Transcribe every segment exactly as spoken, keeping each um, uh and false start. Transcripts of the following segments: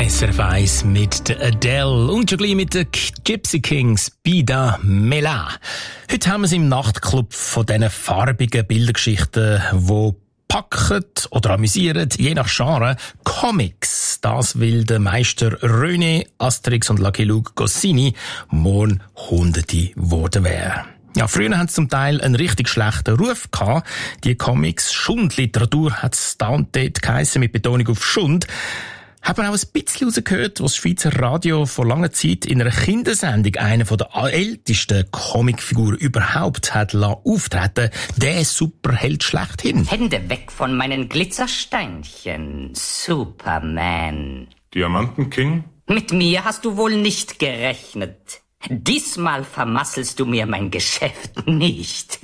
S R F eins mit der Adele und schon gleich mit den Gypsy Kings, Bida Mela. Heute haben wir es im Nachtclub von diesen farbigen Bildergeschichten, die packen oder amüsieren, je nach Genre, Comics. Das will der Meister René, Asterix und Lucky Luke Goscinny morgen Hunderte geworden wäre. Ja, früher haben sie zum Teil einen richtig schlechten Ruf gehabt. Die Comics, Schundliteratur hat es da und dort geheissen, mit Betonung auf Schund. Hat man auch ein bisschen rausgehört, was das Schweizer Radio vor langer Zeit in einer Kindersendung eine der ältesten Comicfiguren überhaupt hat auftreten, der Superheld schlechthin. Hände weg von meinen Glitzersteinchen, Superman. Diamantenking? Mit mir hast du wohl nicht gerechnet. Diesmal vermasselst du mir mein Geschäft nicht.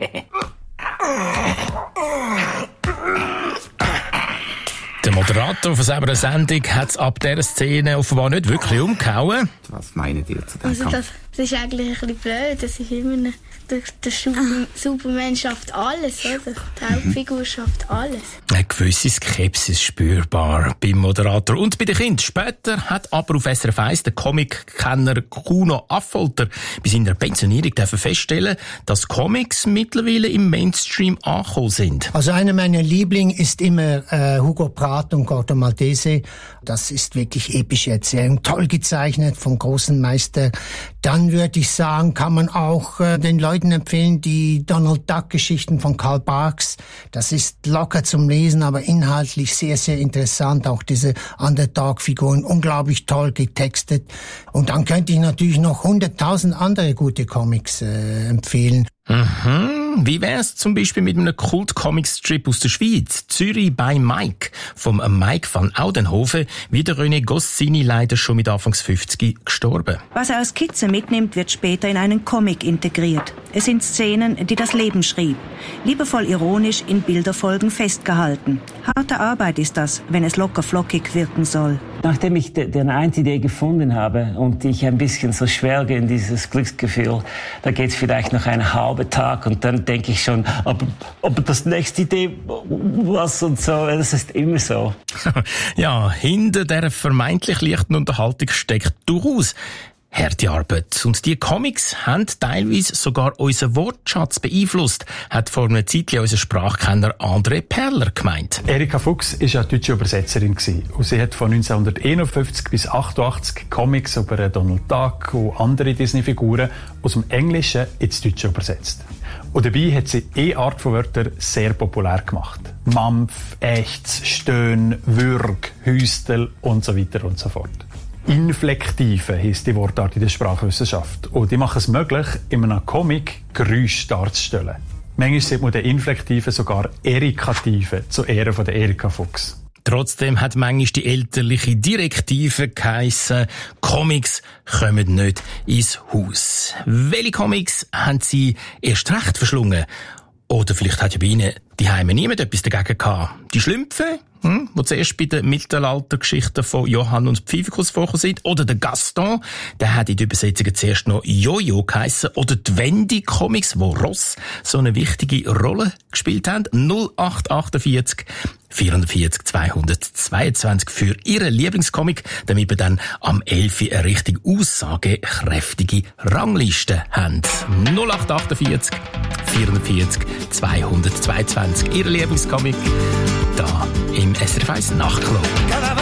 Der Moderator von selber Sendung hat es ab dieser Szene offenbar nicht wirklich umgehauen. Was meinen ihr zu dem Also das, das ist eigentlich ein bisschen blöd. Das ist immer eine, der, der Super, Superman schafft alles, oder? Die Hauptfigur schafft alles. Eine gewisse Skepsis spürbar beim Moderator und bei den Kindern. Später hat aber auf S R F eins der Comic-Kenner Kuno Affolter bei seiner Pensionierung feststellen, dass Comics mittlerweile im Mainstream angekommen sind. Also einer meiner Lieblinge ist immer äh, Hugo Pratt und Corto Maltese. Das ist wirklich epische Erzählung, toll gezeichnet vom großen Meister. Dann würde ich sagen, kann man auch äh, den Leuten empfehlen, die Donald Duck-Geschichten von Karl Barks. Das ist locker zum Lesen, aber inhaltlich sehr, sehr interessant. Auch diese Underdog-Figuren, unglaublich toll getextet. Und dann könnte ich natürlich noch hunderttausend andere gute Comics äh, empfehlen. Mhm. Wie wär's zum Beispiel mit einem Kult-Comic-Strip aus der Schweiz? Zürich bei Mike, vom Mike van Oudenhoven, wie der René Goscinny leider schon mit Anfangs fünfzig gestorben. Was er als Skizze mitnimmt, wird später in einen Comic integriert. Es sind Szenen, die das Leben schrieb. Liebevoll ironisch in Bilderfolgen festgehalten. Harte Arbeit ist das, wenn es locker flockig wirken soll. Nachdem ich die eine Idee gefunden habe und ich ein bisschen so schwelge in dieses Glücksgefühl, da geht's vielleicht noch einen halben Tag und dann denke ich schon, aber, aber das nächste Idee, was und so, das ist immer so. Ja, hinter der vermeintlich leichten Unterhaltung steckt durchaus harte Arbeit. Und die Comics haben teilweise sogar unseren Wortschatz beeinflusst, hat vor einer Zeit unser Sprachkenner André Perler gemeint. Erika Fuchs war ja deutsche Übersetzerin und sie hat von neunzehnhunderteinundfünfzig bis achtundachtzig Comics über Donald Duck und andere Disney-Figuren aus dem Englischen ins Deutsche übersetzt. Und dabei hat sie eine Art von Wörtern sehr populär gemacht. Mampf, Ächz, Stöhn, Würg, Hüstel und so weiter und so fort. Inflektive heisst die Wortart in der Sprachwissenschaft. Und die machen es möglich, in einem Comic Geräusche darzustellen. Manchmal sieht man den Inflektiven sogar Erikative zu Ehren von der Erika Fuchs. Trotzdem hat manchmal die elterliche Direktive geheissen, Comics kommen nicht ins Haus. Welche Comics haben sie erst recht verschlungen? Oder vielleicht hat ja bei ihnen die Heime niemand etwas dagegen gehabt. Die Schlümpfe, hm, die zuerst bei den Mittelaltergeschichten von Johann und Pfiffikus vorgekommen sind. Oder der Gaston, der hat in den Übersetzungen zuerst noch Jojo geheissen. Oder die Wendy-Comics, wo Ross so eine wichtige Rolle gespielt haben. null acht achtundvierzig vierundvierzig zweihundertzweiundzwanzig für Ihren Lieblingscomic, damit wir dann am elf eine richtig aussagekräftige Rangliste haben. null acht achtundvierzig vierundvierzig zweihundertzweiundzwanzig Ihr Lieblingscomic da im S R F eins Nachtclub.